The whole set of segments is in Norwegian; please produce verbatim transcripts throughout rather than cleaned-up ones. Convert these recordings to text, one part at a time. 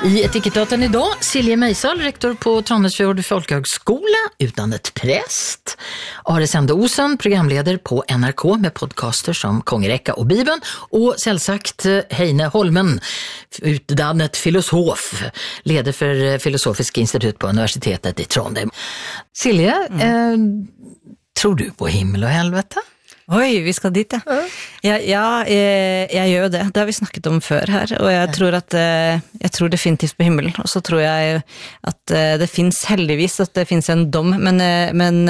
I Etikettaten idag, Silje Meisal, rektor på Trondheimsfjord folkhögskola, utdannet präst. Are Sende Osen, programleder på N R K med podcaster som Kongerekka og Bibeln. Og selvsagt Heine Holmen, utdannet filosof, leder for Filosofisk institutt på Universitetet i Trondheim. Silje, mm. eh, tror du på himmel og helvete? Oi, vi skal dit, ja. Ja, ja jeg, jeg gjør det. Det har vi snakket om før her, og jeg tror at jeg tror definitivt på himmelen, og så tror jeg at det finnes heldigvis at det finnes en dom, men, men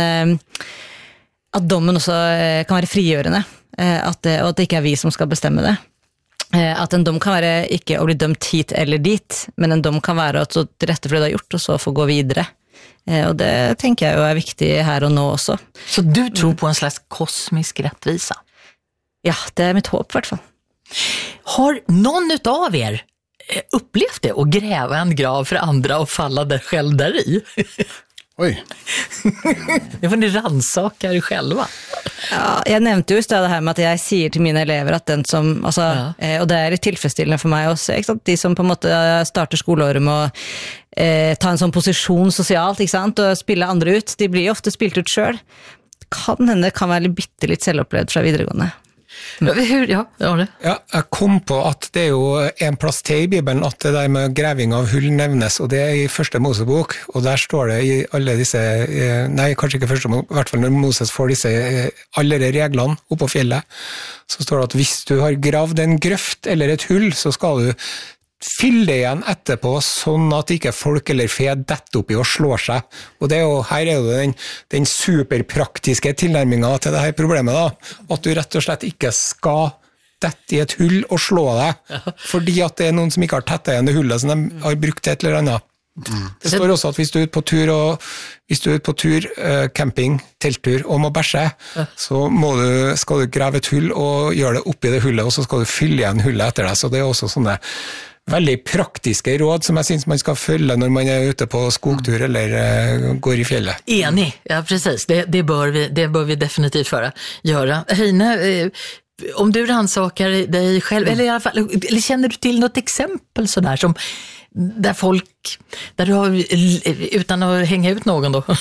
at dommen også kan være frigjørende, at det, og at det ikke er vi som skal bestemme det. At en dom kan være ikke å bli dømt hit eller dit, men en dom kan være å til rette for det du har gjort, og så få gå videre. Og det tenker jeg jo er viktig her og nå også. Så du tror på en slags kosmisk rättvisa? Ja, det er mitt håp i hvert fall. Har någon av er upplevt det, att gräva en grav för andra och falla där själv där i? Oj. Det får ni rannsaka er själva. Ja, jeg nevnte jo i stedet her med at jeg sier til mine elever at den som, altså, ja. Og det er litt tilfredsstillende for meg også, ikke sant? De som på en måte starter skoleåret med å eh, ta en sånn posisjon sosialt, ikke sant? Og spille andre ut, de blir jo ofte spilt ut selv. Kan hende kan være litt bitte litt selvopplevd fra videregående. Ja, ja, det. Ja, jeg kom på at det er jo en plass til i Bibelen at det der med greving av hull nevnes, og det er i første Mosebok, og der står det i alle disse, nei, kanskje ikke første, i hvert fall når Moses får disse alle de reglene oppe på fjellet, så står det at hvis du har gravd en grøft eller et hull, så skal du fyll det igjen etterpå, sånn at ikke folk eller fe detter opp i og slår seg. Og det er jo, her er jo den, den superpraktiske tilnærmingen til det her problemet da, at du rett og slett ikke skal dette i et hull og slå deg, fordi at det er noen som ikke har tettet igjen det hullet som de har brukt til et eller annet. Mm. Det står også at hvis du er ute på tur, og, hvis du er ute på tur uh, camping, telttur, og må bæsje, så må du, skal du grave et hull og gjøre det oppi det hullet, og så skal du fylle igjen hullet etter deg. Så det er også sånne veldig praktiske råd som jeg synes man skal følge når man er ute på skogtur eller uh, går i fjellet. Enig, ja precis. Det, det, bør vi, det bør vi definitivt för, göra. Heine, eh, om du rannsakar dig själv, eller, i alla fall, eller känner du till något exempel sådär som där folk, där du har, utan att hänga ut någon då,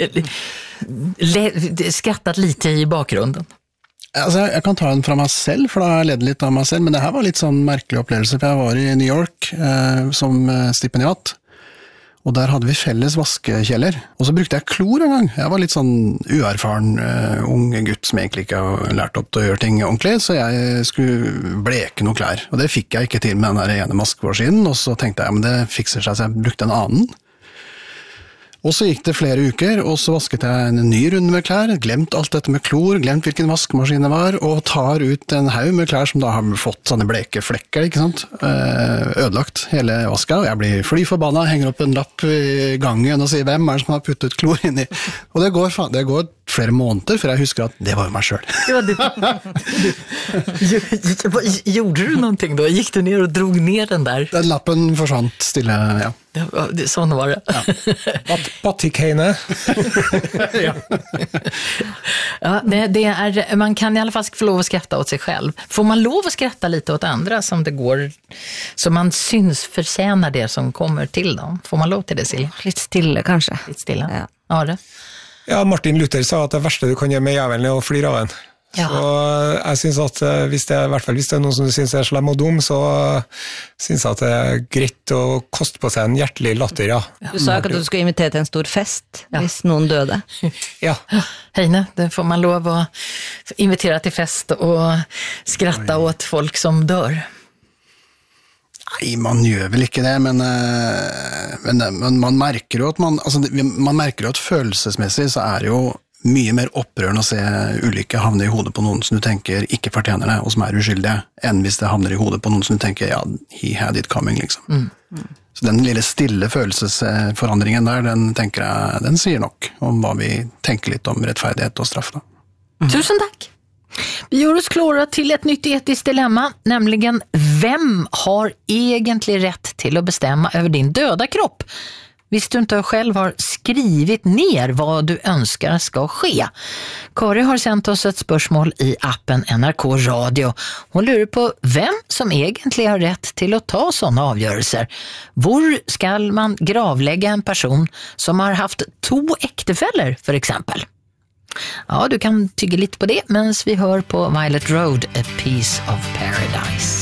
skrattat lite i bakgrunden? Altså, jeg kan ta den fra meg selv, for da har jeg ledd litt av meg selv, men det her var litt sånn merkelig opplevelse, for jeg var i New York eh, som stipendiat, og der hadde vi felles vaskekjeller, og så brukte jeg klor en gang. Jeg var litt sånn uerfaren uh, ung gutt som egentlig ikke har lært opp til å gjøre ting ordentlig, så jeg skulle bleke noe klær, og det fikk jeg ikke til med den der ene maskemaskinen, og så tenkte jeg, men det fikser seg, så jeg brukte en annen. Og så gikk det flere uker, og så vasket jeg en ny runde med klær, glemt alt dette med klor, glemt hvilken vaskemaskin det var, og tar ut en haug med klær som da har fått sånne bleke flekker, ikke sant? Ødelagt hele vaska, og jeg blir fly forbanna, henger opp en lapp i gangen og sier, hvem er det som har puttet klor inn i? Og det går, det går flere måneder, for jeg husker at det var jo meg selv. Ja, det, gjorde du någonting då? Gick du ner og drog ner den der? Den lappen forsvant stille, ja. Ja, det, sånn var det. Ja. Batikheine. Ja. Ja, det, det är, man kan i alla fall få lov att skratta åt sig själv. Får man lov att skratta lite åt andra som det går, så man syns förtjänar det som kommer till dem? Får man lov till det, Silje? Litt stille, kanskje. Litt stille? Ja. Ja, det. Ja, Martin Luther sa at det verste du kan gjøre med jævelen er å flire av en. Ja. Så jeg synes at hvis det, i hvert fall hvis det er noen som du synes er slem og dum, så synes jeg at det er greit å koste på seg en hjertelig latter, ja. Du sa ikke at du skulle invitere til en stor fest, ja. Hvis noen døde. Ja. Heine, det får man lov å invitere til fest og skratta Oi. Åt folk som dør. Nei, man gjør vel ikke det, men, men, men man merker jo at man, altså, man merker jo at følelsesmessig så er det jo mye mer opprørende å se ulykke havne i hodet på noen som du tenker ikke fortjener det, og som er uskyldige, enn hvis det havner i hodet på noen som du tenker, ja, he had it coming, liksom. Mm. Mm. Så den lille stille følelsesforandringen der, den tenker jeg, den sier nok om hva vi tenker litt om rettferdighet og straff, da. Mm. Tusen takk! Vi gjør oss klare til et nytt etisk dilemma, nemlig hvem har egentlig rett til å bestemme over din døde kropp? Visst du inte själv har skrivit ner vad du önskar ska ske? Kari har sänt oss ett spörsmål i appen N R K Radio. Hon lurar på vem som egentligen har rätt till att ta sådana avgörelser. Var ska man gravlägga en person som har haft två äktefäller för exempel? Ja, du kan tycka lite på det medan vi hör på Violet Road, A Piece of Paradise.